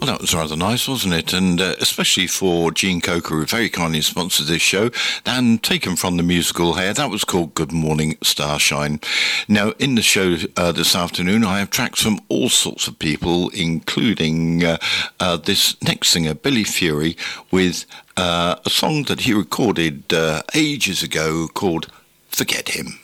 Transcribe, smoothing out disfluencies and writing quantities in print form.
Well, that was rather nice, wasn't it? And especially for Gene Coker, who very kindly sponsored this show, and taken from the musical Hair, that was called Good Morning Starshine. Now, in the show this afternoon, I have tracks from all sorts of people, including this next singer, Billy Fury, with a song that he recorded ages ago called Forget Him.